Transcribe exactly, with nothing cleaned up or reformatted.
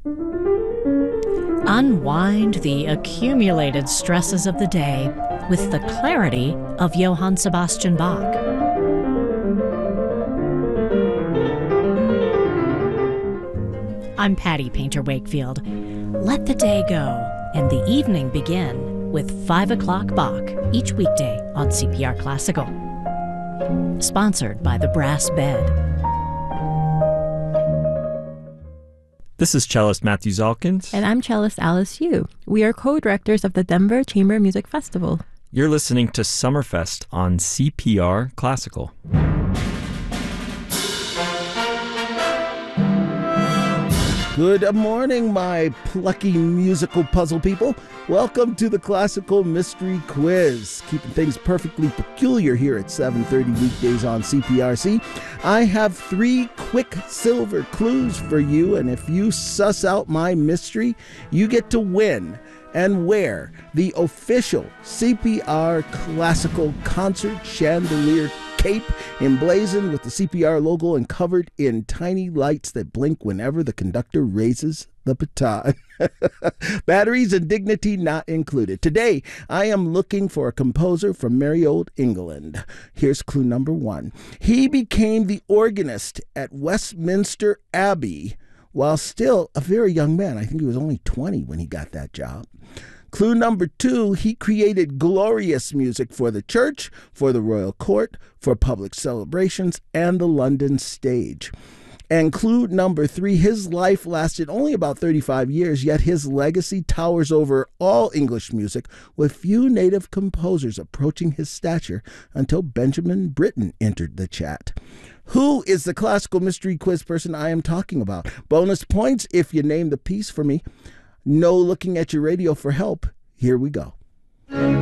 Unwind the accumulated stresses of the day with the clarity of Johann Sebastian Bach. I'm Patty Painter Wakefield. Let the day go and the evening begin with five o'clock Bach each weekday on C P R Classical. Sponsored by the Brass Bed. This is cellist Matthew Zalkins. And I'm cellist Alice Yu. We are co-directors of the Denver Chamber Music Festival. You're listening to Summerfest on C P R Classical. Good morning, my plucky musical puzzle people. Welcome to the Classical Mystery Quiz, keeping things perfectly peculiar here at seven thirty weekdays on C P R C. I have three quick silver clues for you, and if you suss out my mystery, you get to win and wear the official C P R Classical Concert Chandelier cape emblazoned with the C P R logo and covered in tiny lights that blink whenever the conductor raises the baton. Batteries and dignity not included. Today, I am looking for a composer from merry old England. Here's clue number one. He became the organist at Westminster Abbey while still a very young man. I think he was only twenty when he got that job. Clue number two, he created glorious music for the church, for the royal court, for public celebrations, and the London stage. And clue number three, his life lasted only about thirty-five years, yet his legacy towers over all English music, with few native composers approaching his stature until Benjamin Britten entered the chat. Who is the Classical Mystery Quiz person I am talking about? Bonus points if you name the piece for me. No looking at your radio for help. Here we go.